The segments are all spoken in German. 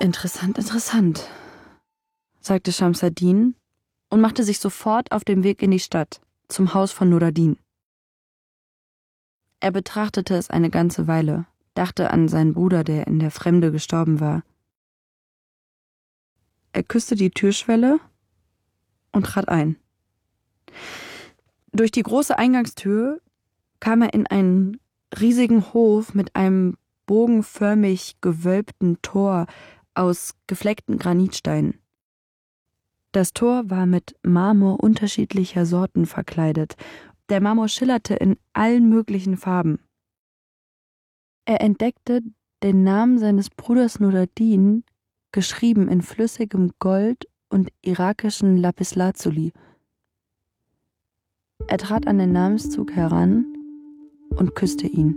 Interessant, interessant, sagte Shamsuddin und machte sich sofort auf den Weg in die Stadt, zum Haus von Nur ad-Din. Er betrachtete es eine ganze Weile, dachte an seinen Bruder, der in der Fremde gestorben war. Er küsste die Türschwelle und trat ein. Durch die große Eingangstür kam er in einen riesigen Hof mit einem bogenförmig gewölbten Tor aus gefleckten Granitsteinen. Das Tor war mit Marmor unterschiedlicher Sorten verkleidet. Der Marmor schillerte in allen möglichen Farben. Er entdeckte den Namen seines Bruders Nur ad-Din, geschrieben in flüssigem Gold und irakischen Lapislazuli. Er trat an den Namenszug heran und küsste ihn.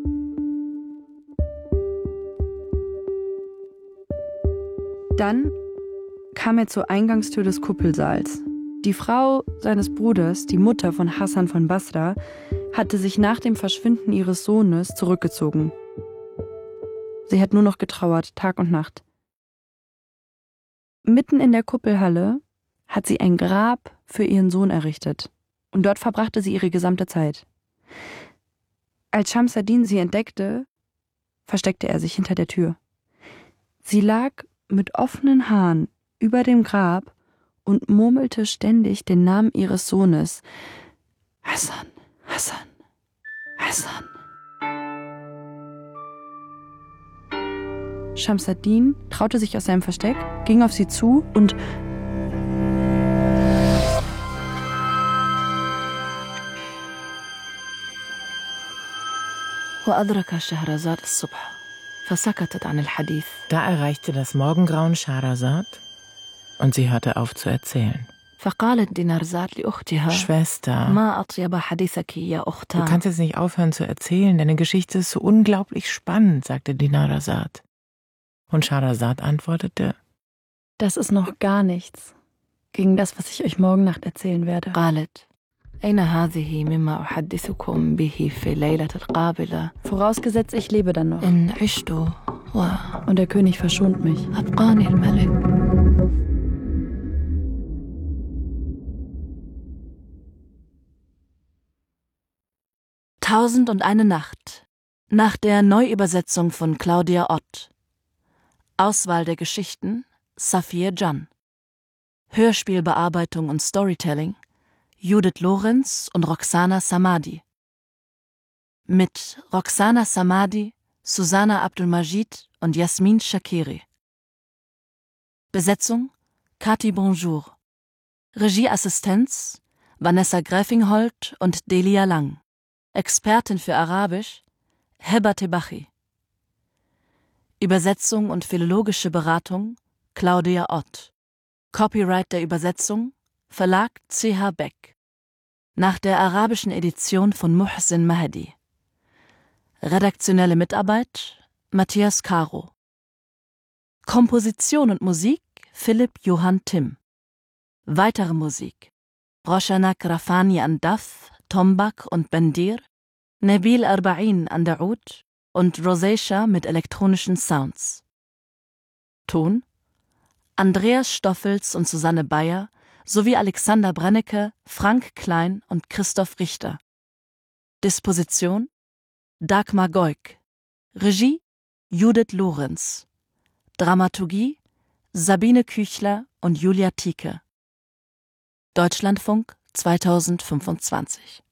Dann kam er zur Eingangstür des Kuppelsaals. Die Frau seines Bruders, die Mutter von Hassan von Basra, hatte sich nach dem Verschwinden ihres Sohnes zurückgezogen. Sie hat nur noch getrauert, Tag und Nacht. Mitten in der Kuppelhalle hat sie ein Grab für ihren Sohn errichtet. Und dort verbrachte sie ihre gesamte Zeit. Als Shamsuddin sie entdeckte, versteckte er sich hinter der Tür. Sie lag mit offenen Haaren über dem Grab und murmelte ständig den Namen ihres Sohnes. Hassan, Hassan, Hassan. Shamsuddin traute sich aus seinem Versteck, ging auf sie zu und Da erreichte das Morgengrauen Schahrazad und sie hörte auf zu erzählen. Schwester, du kannst jetzt nicht aufhören zu erzählen, deine Geschichte ist so unglaublich spannend, sagte Dinarzad. Und Schahrazad antwortete: Das ist noch gar nichts gegen das, was ich euch morgen Nacht erzählen werde. Vorausgesetzt, ich lebe dann noch. Und der König verschont mich. 1001 Nacht nach der Neuübersetzung von Claudia Ott. Auswahl der Geschichten Safiye Can. Hörspielbearbeitung und Storytelling Judith Lorenz und Roxana Samadi. Mit Roxana Samadi, Susanna Abdulmajid und Jasmin Shakiri. Besetzung Kati Bonjour. Regieassistenz Vanessa Gräfingholt und Delia Lang. Expertin für Arabisch Heba Tebachi. Übersetzung und philologische Beratung Claudia Ott. Copyright der Übersetzung Verlag CH Beck. Nach der arabischen Edition von Muhsin Mahdi. Redaktionelle Mitarbeit Matthias Caro. Komposition und Musik Philipp Johann Timm. Weitere Musik Roshanak Rafani an Daf, Tombak und Bendir, Nabil Arba'in an der Oud und Rosacea mit elektronischen Sounds. Ton Andreas Stoffels und Susanne Bayer sowie Alexander Brennecke, Frank Klein und Christoph Richter. Disposition Dagmar Goik. Regie Judith Lorenz. Dramaturgie Sabine Küchler und Julia Tieke. Deutschlandfunk 2025